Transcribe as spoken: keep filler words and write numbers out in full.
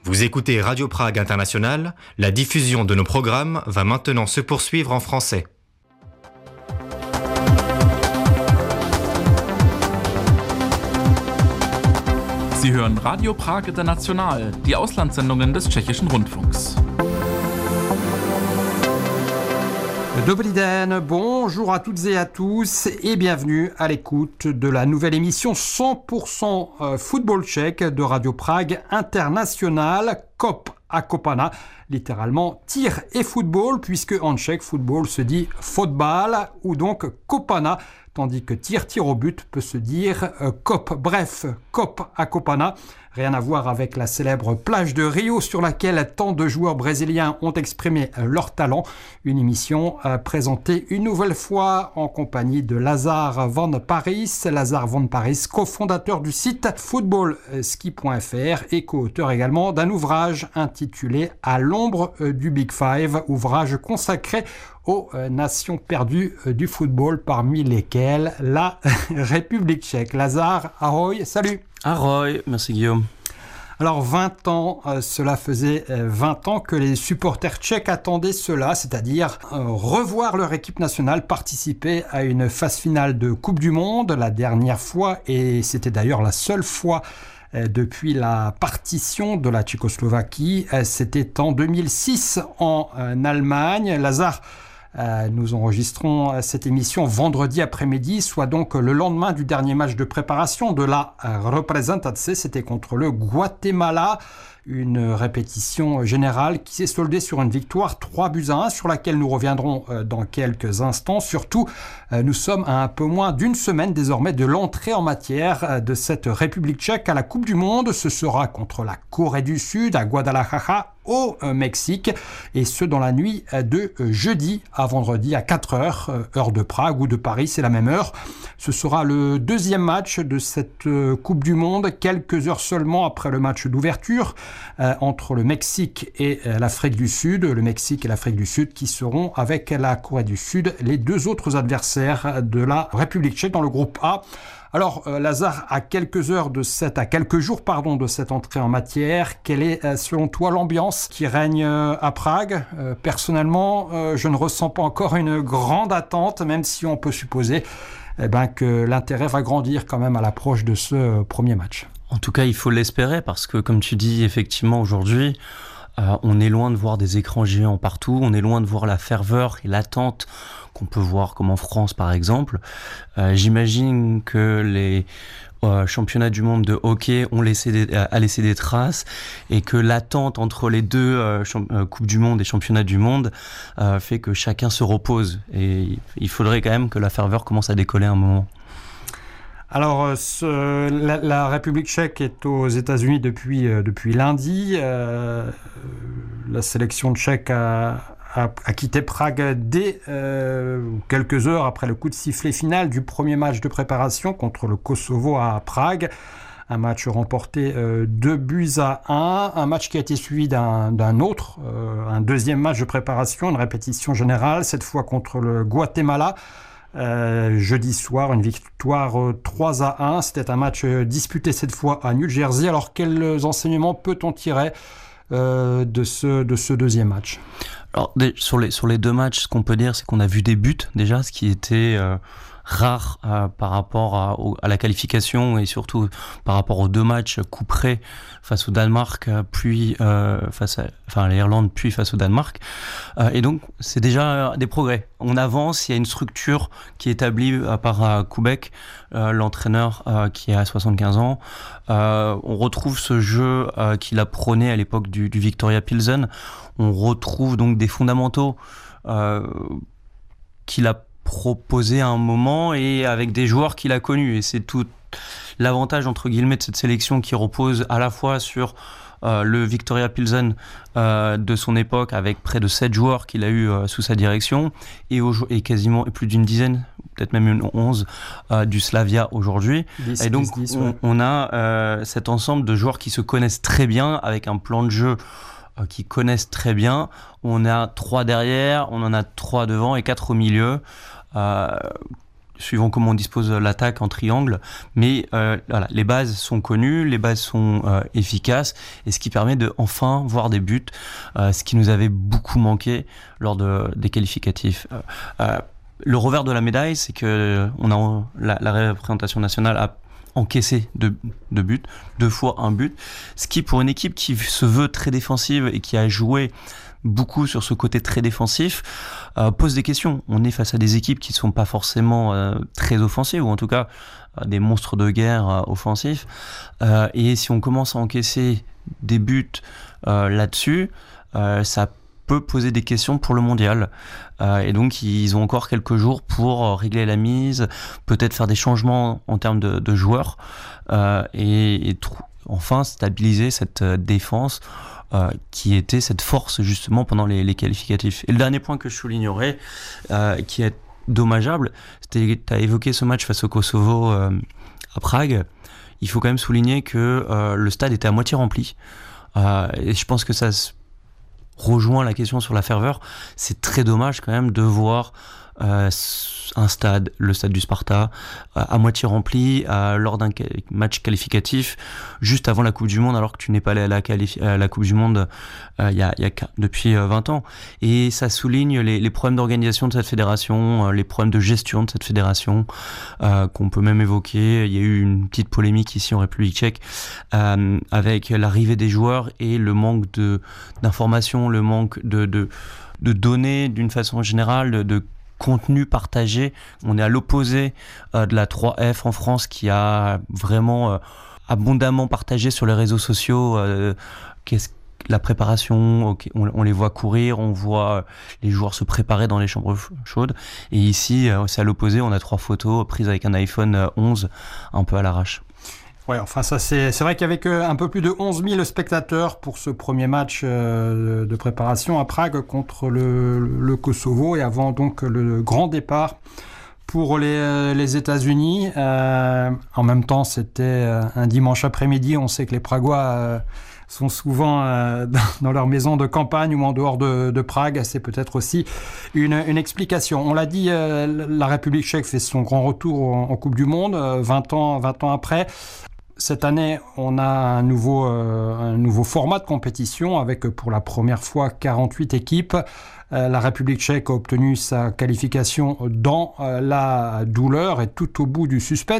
Vous écoutez Radio Prague International, la diffusion de nos programmes va maintenant se poursuivre en français. Sie hören Radio Prag International, die Auslandssendungen des Tschechischen Rundfunks. Dobrý den, bonjour à toutes et à tous et bienvenue à l'écoute de la nouvelle émission cent pour cent football tchèque de Radio Prague International, Kop a Kopana, littéralement tir et football, puisque en tchèque football se dit fotbal ou donc Kopana, tandis que tir, tir au but peut se dire euh, Kop. Bref, Kop a Kopana, rien à voir avec la célèbre plage de Rio sur laquelle tant de joueurs brésiliens ont exprimé leur talent. Une émission euh, présentée une nouvelle fois en compagnie de Lazare Van Parijs. Lazare Van Parijs, cofondateur du site football ski point f r et co-auteur également d'un ouvrage intitulé « À l'ombre du Big Five », ouvrage consacré aux euh, nations perdues euh, du football, parmi lesquelles la République tchèque. Lazare, ahoy, salut. Ahoy, merci Guillaume. Alors vingt ans, euh, cela faisait euh, vingt ans que les supporters tchèques attendaient cela, c'est-à-dire euh, revoir leur équipe nationale participer à une phase finale de Coupe du Monde, la dernière fois, et c'était d'ailleurs la seule fois euh, depuis la partition de la Tchécoslovaquie, euh, c'était en deux mille six en euh, Allemagne. Lazare, Euh, nous enregistrons euh, cette émission vendredi après-midi, soit donc le lendemain du dernier match de préparation de la euh, Reprezentace, c'était contre le Guatemala. Une répétition générale qui s'est soldée sur une victoire trois buts à un, sur laquelle nous reviendrons euh, dans quelques instants. Surtout, euh, nous sommes à un peu moins d'une semaine désormais de l'entrée en matière euh, de cette République tchèque à la Coupe du Monde. Ce sera contre la Corée du Sud à Guadalajara au euh, Mexique, et ce dans la nuit euh, de euh, jeudi à vendredi à quatre heures, euh, heure de Prague ou de Paris, c'est la même heure. Ce sera le deuxième match de cette euh, Coupe du Monde, quelques heures seulement après le match d'ouverture euh, entre le Mexique et euh, l'Afrique du Sud. Le Mexique et l'Afrique du Sud qui seront, avec la Corée du Sud, les deux autres adversaires de la République tchèque dans le groupe A. Alors, euh, Lazare, à quelques heures de cette, à quelques jours, pardon, de cette entrée en matière, quelle est, euh, selon toi, l'ambiance qui règne euh, à Prague ? euh, Personnellement, euh, je ne ressens pas encore une grande attente, même si on peut supposer eh ben, que l'intérêt va grandir quand même à l'approche de ce euh, premier match. En tout cas, il faut l'espérer, parce que, comme tu dis, effectivement, aujourd'hui, euh, on est loin de voir des écrans géants partout, on est loin de voir la ferveur et l'attente qu'on peut voir comme en France par exemple. Euh, j'imagine que les euh, championnats du monde de hockey ont laissé des, a laissé des traces, et que l'attente entre les deux euh, champ- euh, Coupes du Monde et Championnats du Monde euh, fait que chacun se repose, et il faudrait quand même que la ferveur commence à décoller à un moment. Alors, ce, la, la République tchèque est aux États-Unis depuis, euh, depuis lundi. Euh, la sélection tchèque a, a, a quitté Prague dès euh, quelques heures après le coup de sifflet final du premier match de préparation contre le Kosovo à Prague. Un match remporté euh, deux buts à un, un match qui a été suivi d'un, d'un autre, euh, un deuxième match de préparation, une répétition générale, cette fois contre le Guatemala. Euh, jeudi soir, une victoire euh, trois à un. C'était un match euh, disputé cette fois à New Jersey. Alors, quels enseignements peut-on tirer euh, de, ce, de ce deuxième match ? Alors, des, sur, les, sur les deux matchs, ce qu'on peut dire, c'est qu'on a vu des buts déjà, ce qui était euh, rare euh, par rapport à, au, à la qualification, et surtout par rapport aux deux matchs coup près face au Danemark, puis euh, face à, enfin, à l'Irlande, puis face au Danemark. Euh, et donc, c'est déjà des progrès. On avance, il y a une structure qui est établie euh, par euh, Kubek, euh, l'entraîneur euh, qui a soixante-quinze ans. Euh, on retrouve ce jeu euh, qu'il a prôné à l'époque du, du Victoria Pilsen. On retrouve donc des fondamentaux euh, qu'il a proposé à un moment, et avec des joueurs qu'il a connus. Et c'est tout l'avantage, entre guillemets, de cette sélection qui repose à la fois sur euh, le Victoria Pilsen euh, de son époque, avec près de sept joueurs qu'il a eu euh, sous sa direction, et, au, et quasiment plus d'une dizaine, peut-être même une onze, euh, du Slavia aujourd'hui. dix, et donc dix, dix, on, ouais. on a euh, cet ensemble de joueurs qui se connaissent très bien, avec un plan de jeu euh, qui connaissent très bien. On a trois derrière, on en a trois devant et quatre au milieu. Euh, suivant comment on dispose l'attaque en triangle, mais euh, voilà, les bases sont connues, les bases sont euh, efficaces, et ce qui permet de enfin voir des buts, euh, ce qui nous avait beaucoup manqué lors de, des qualificatifs. Euh, euh, le revers de la médaille, c'est que on a, la, la représentation nationale a encaissé deux, deux buts, deux fois un but, ce qui pour une équipe qui se veut très défensive et qui a joué beaucoup sur ce côté très défensif, euh, pose des questions. On est face à des équipes qui ne sont pas forcément euh, très offensives, ou en tout cas euh, des monstres de guerre euh, offensifs. Euh, et si on commence à encaisser des buts euh, là-dessus, euh, ça peut poser des questions pour le mondial. Euh, et donc, ils ont encore quelques jours pour régler la mise, peut-être faire des changements en termes de, de joueurs, euh, et, et tr- enfin stabiliser cette défense Euh, qui était cette force justement pendant les, les qualificatifs. Et le dernier point que je soulignerai, euh, qui est dommageable, c'était, tu as évoqué ce match face au Kosovo euh, à Prague. Il faut quand même souligner que euh, le stade était à moitié rempli. Euh, et je pense que ça rejoint la question sur la ferveur. C'est très dommage quand même de voir euh, un stade, le stade du Sparta, euh, à moitié rempli euh, lors d'un match qualificatif, juste avant la Coupe du Monde, alors que tu n'es pas allé à la, qualifi- à la Coupe du Monde euh, y a, y a, depuis euh, vingt ans. Et ça souligne les, les problèmes d'organisation de cette fédération, euh, les problèmes de gestion de cette fédération, euh, qu'on peut même évoquer. Il y a eu une petite polémique ici en République tchèque euh, avec l'arrivée des joueurs et le manque de, d'informations, le manque de, de, de données d'une façon générale, de, de contenu partagé. On est à l'opposé euh, de la trois F en France, qui a vraiment euh, abondamment partagé sur les réseaux sociaux euh, qu'est-ce, la préparation, okay, on, on les voit courir, on voit les joueurs se préparer dans les chambres chaudes. Et ici, euh, c'est à l'opposé, on a trois photos prises avec un iPhone onze, un peu à l'arrache. Ouais, enfin ça c'est, c'est vrai qu'avec un peu plus de onze mille spectateurs pour ce premier match euh, de préparation à Prague contre le, le Kosovo, et avant donc le grand départ pour les, les États-Unis. Euh, en même temps, c'était un dimanche après-midi. On sait que les Pragois euh, sont souvent euh, dans leur maison de campagne ou en dehors de, de Prague. C'est peut-être aussi une, une explication. On l'a dit, euh, la République tchèque fait son grand retour en, en Coupe du Monde, euh, vingt ans, vingt ans après. Cette année, on a un nouveau, euh, un nouveau format de compétition avec pour la première fois quarante-huit équipes. Euh, la République tchèque a obtenu sa qualification dans euh, la douleur et tout au bout du suspense.